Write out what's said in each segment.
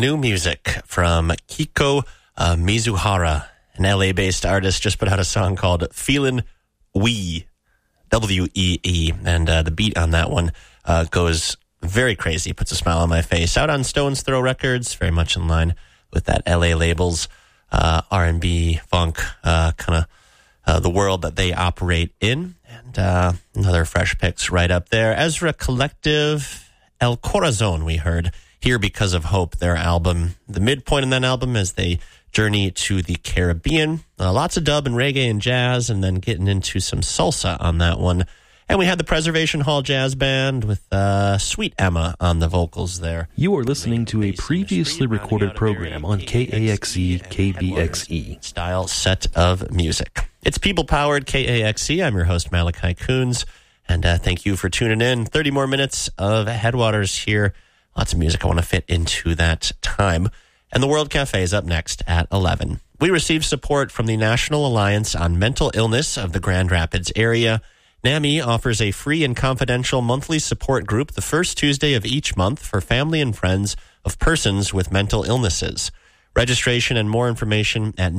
new music from Kiko Mizuhara, an LA-based artist, just put out a song called Feelin' Wee, W-E-E, and the beat on that one goes very crazy, puts a smile on my face. Out on Stone's Throw Records, very much in line with that LA label's R&B, funk, kind of the world that they operate in. And another fresh picks right up there. Ezra Collective, El Corazon, we heard, Here Because of Hope, their album. The midpoint in that album as they journey to the Caribbean. Lots of dub and reggae and jazz, and then getting into some salsa on that one. And we had the Preservation Hall Jazz Band with Sweet Emma on the vocals there. You are listening to a previously recorded program on KAXE KBXE. Style set of music. It's people-powered KAXE. I'm your host, Malachi Coons. And thank you for tuning in. 30 more minutes of Headwaters here. Lots of music I want to fit into that time. And the World Cafe is up next at 11. We received support from the National Alliance on Mental Illness of the Grand Rapids area. NAMI offers a free and confidential monthly support group the first Tuesday of each month for family and friends of persons with mental illnesses. Registration and more information at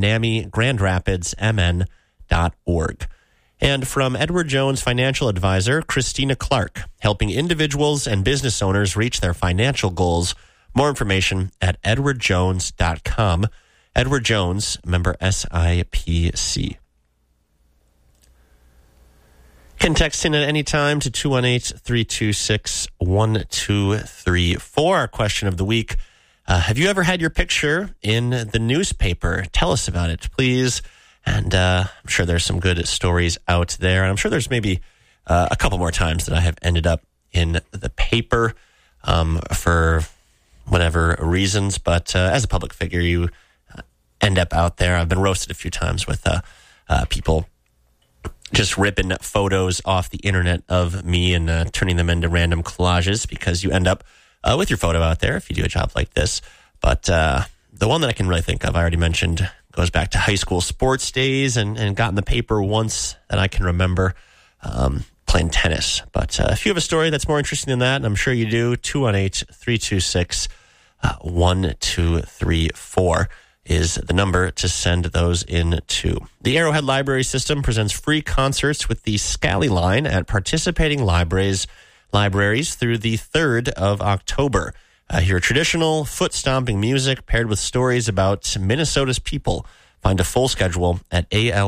NAMIGrandRapidsMN.org. And from Edward Jones financial advisor Christina Clark, helping individuals and business owners reach their financial goals. More information at edwardjones.com. Edward Jones, member SIPC. Can text in at any time to 218-326-1234. Our question of the week, have you ever had your picture in the newspaper? Tell us about it, please. And I'm sure there's some good stories out there. And I'm sure there's maybe a couple more times that I have ended up in the paper for whatever reasons. But as a public figure, you end up out there. I've been roasted a few times with people just ripping photos off the internet of me and turning them into random collages because you end up with your photo out there if you do a job like this. But the one that I can really think of, I already mentioned, goes back to high school sports days and got in the paper once that I can remember playing tennis. But if you have a story that's more interesting than that, and I'm sure you do, 218-326-1234 is the number to send those in to. The Arrowhead Library System presents free concerts with the Scally Line at participating libraries through the 3rd of October. Hear traditional foot-stomping music paired with stories about Minnesota's people. Find a full schedule at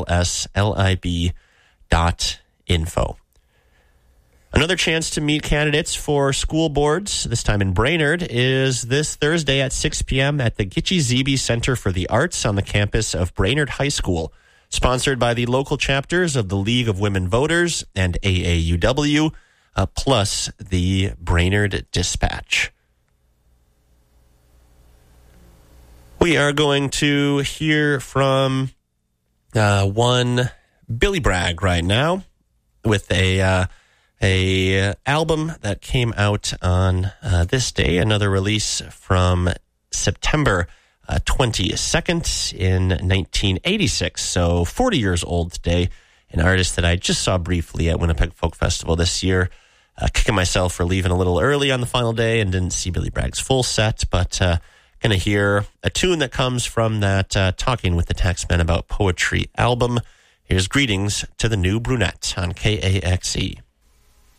alslib.info. Another chance to meet candidates for school boards, this time in Brainerd, is this Thursday at 6 p.m. at the Gitche Zeebe Center for the Arts on the campus of Brainerd High School. Sponsored by the local chapters of the League of Women Voters and AAUW, plus the Brainerd Dispatch. We are going to hear from one Billy Bragg right now with a album that came out on this day, another release from September 22nd in 1986, so 40 years old today, an artist that I just saw briefly at Winnipeg Folk Festival this year, kicking myself for leaving a little early on the final day and didn't see Billy Bragg's full set, but going to hear a tune that comes from that Talking with the Taxman About Poetry album. Here's Greetings to the New Brunette on KAXE.